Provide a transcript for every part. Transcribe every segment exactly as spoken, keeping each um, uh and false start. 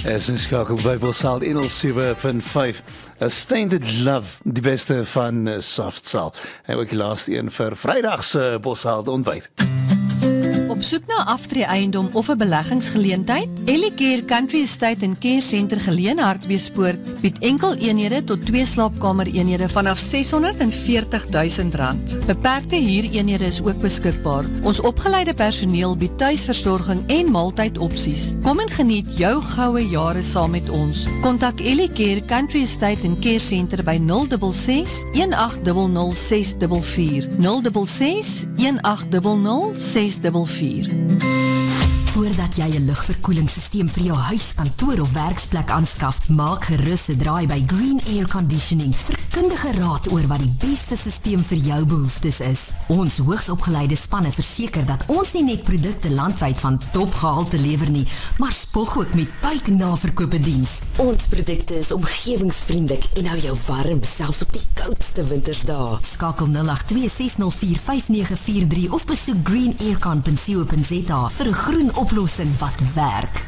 Is inskakel by Bosal one oh seven punt vyf. A Tainted Love, die beste van uh, Softsal. En ook die laaste een vir Vrydag se Bosal ontbyt. Op soek na aftree eiendom of 'n beleggingsgeleentheid? Ellicare Country Estate en Care Center Geleen Hartbeespoort bied enkel eenhede tot twee slaapkamer eenhede vanaf ses honderd en veertig duisend rand. Beperkte huureenhede is ook beskikbaar. Ons opgeleide personeel bied tuisversorging en maaltydopsies. Kom en geniet jou goue jare saam met ons. Kontak Ellicare Country Estate en Care Center by nul ses ses, een agt nul nul, ses vier vier, nul ses ses, een agt nul nul, ses vier vier. Voordat jy 'n lugverkoelingssysteem vir jou huis, kantoor of werksplek aanskaf, maak gerus 'n draai by Green Air Conditioning vir kundige raad oor wat die beste systeem vir jou behoeftes is. Ons hoogsopgeleide spanne verseker dat ons nie net produkte landwyd van topgehalte lewer nie, maar spog ook met buiknaverkope diens. Ons produkte is omgewingsvriendelik en hou jou warm selfs op die koudste wintersdae. Skakel nul agt twee ses nul vier vyf nege vier drie of besoek green air con punt co punt za vir 'n groen oplossing wat werk.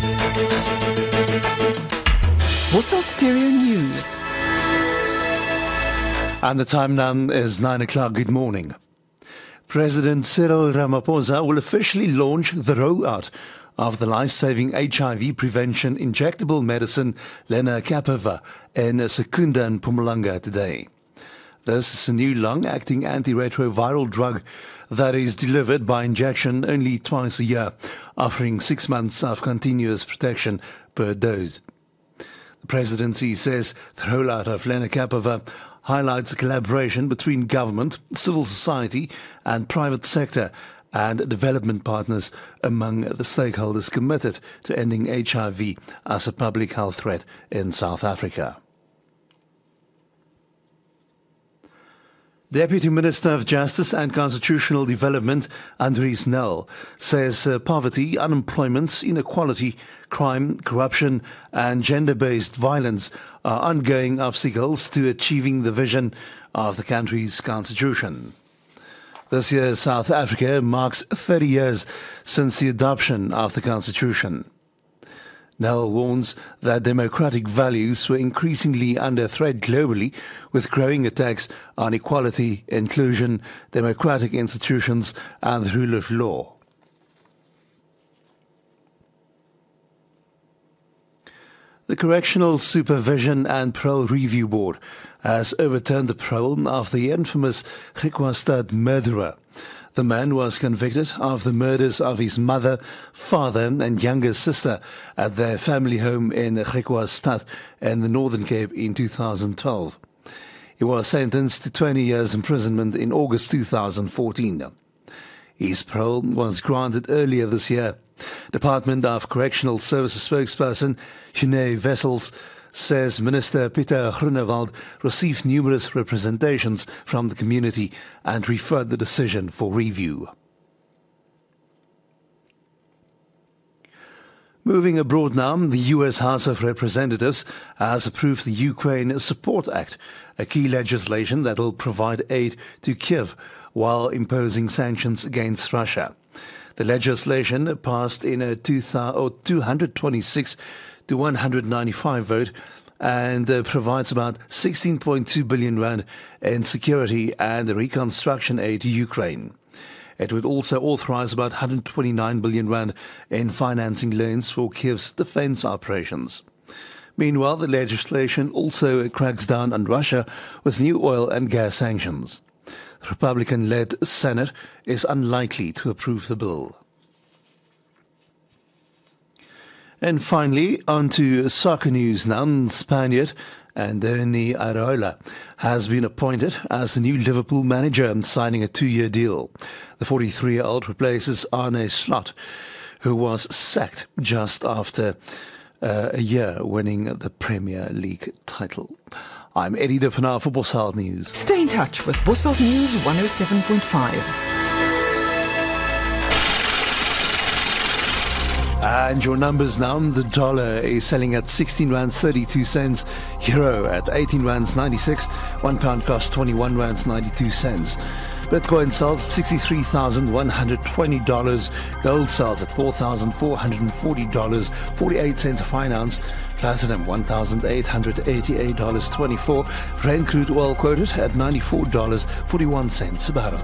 Bosveld Stereo News. And the time now is nine o'clock. Good morning. President Cyril Ramaphosa will officially launch the rollout of the life-saving H I V prevention injectable medicine Lenacapavir in Secunda and Mpumalanga today. This is a new long-acting antiretroviral drug that is delivered by injection only twice a year, offering six months of continuous protection per dose. The presidency says the rollout of Lenacapavir highlights a collaboration between government, civil society and private sector and development partners among the stakeholders committed to ending H I V as a public health threat in South Africa. Deputy Minister of Justice and Constitutional Development, Andries Nel, says uh, poverty, unemployment, inequality, crime, corruption and gender-based violence are ongoing obstacles to achieving the vision of the country's constitution. This year, South Africa marks thirty years since the adoption of the constitution. Nel warns that democratic values were increasingly under threat globally, with growing attacks on equality, inclusion, democratic institutions and the rule of law. The Correctional Supervision and Parole Review Board has overturned the parole of the infamous Griquastad murderer. The man was convicted of the murders of his mother, father and younger sister at their family home in Griquastad in the Northern Cape in two thousand twelve. He was sentenced to twenty years imprisonment in August two thousand fourteen. His parole was granted earlier this year. Department of Correctional Services spokesperson Sinead Wessels says Minister Pieter Groenewald received numerous representations from the community and referred the decision for review. Moving abroad now, the U S House of Representatives has approved the Ukraine Support Act, a key legislation that will provide aid to Kiev while imposing sanctions against Russia. The legislation passed in a two hundred twenty-six to one hundred ninety-five vote and uh, provides about sixteen point two billion rand in security and reconstruction aid to Ukraine. It would also authorize about one hundred twenty-nine billion rand in financing loans for Kiev's defense operations. Meanwhile, the legislation also cracks down on Russia with new oil and gas sanctions. The Republican-led Senate is unlikely to approve the bill. And finally, on to soccer news now. Spaniard Andoni Iraola has been appointed as the new Liverpool manager, signing a two-year deal. The forty-three-year-old replaces Arne Slot, who was sacked just after uh, a year winning the Premier League title. I'm Eddie de Pinaar for Bosveld News. Stay in touch with Bosveld News one oh seven point five. And your numbers now. The dollar is selling at sixteen rand thirty-two cents, euro at eighteen rand ninety-six, one pound costs twenty-one rand ninety-two cents. Bitcoin sells at sixty-three thousand one hundred twenty dollars. Gold sells at four thousand four hundred forty dollars, forty-eight cents a fine ounce. Platinum one thousand eight hundred eighty-eight dollars and twenty-four cents. Brent crude oil quoted at ninety-four dollars and forty-one cents a barrel.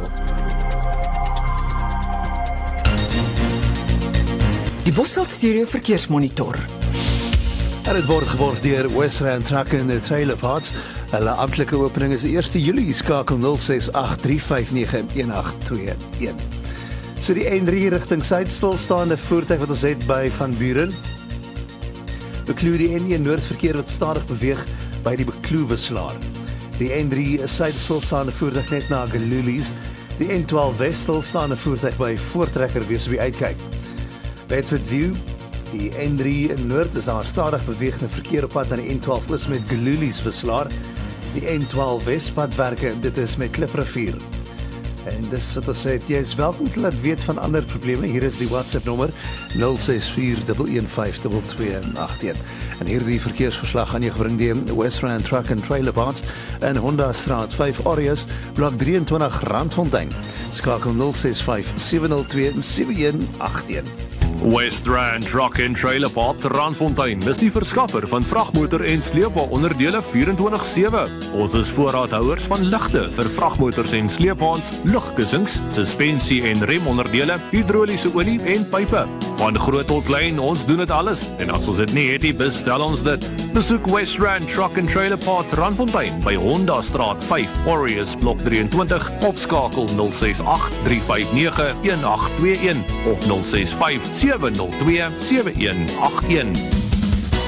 Die Bosveld Stereo Verkeersmonitor. En dit word geborg deur Westland Truck and Trailer Parts. Hulle amptelike opening is eerste Julie, skakel nul ses agt drie vyf nege een agt twee een. So die N drie rigting suid stilstaande voertuig wat ons het by Van Buren. Beklou die N een noordverkeer wat stadig beweeg by die Beklou-Weslaar. Die N drie suid stilstaande voertuig net na Galulies. Die N twaalf wes stilstaande voertuig by Voortrekker wees op die uitkyk. Bedford View, die N drie in noord is daar stadig beweegende verkeer op pad na die N twaalf oos met Galulies Weslaar. Die N twaalf wespadwerke, dit is met Kliprivier. En dis wat ons sê, jy is welkom te laat weet van ander probleme. Hier is die WhatsApp nommer nul ses vier een een vyf twee twee agt een. En hierdie verkeersverslag aan jou gebring deur Westland Truck and Trailer Parts in Honda Straat vyf Aureus, blok drieëntwintig Randfontein. Skakel nul ses vyf sewe nul twee sewe een agt een. Westland Truck and Trailer Parts Randfontein is die verskaffer van vragmotor en sleepwa-onderdele vierentwintig sewe. Ons is voorraadhouers van ligte vir vragmotors en sleepwaens, lugkussings, suspensie en remonderdele, hidroliese olie en pype. Van groot tot klein, ons doen dit alles. En as ons dit nie het nie, bestel ons dit. Besoek Westland Truck and Trailer Parts Randfontein by Honda Straat vyf, Aureus blok drieëntwintig of skakel nul ses agt drie vyf nege een agt twee een of nul ses vyf sewe nul twee sewe een agt een.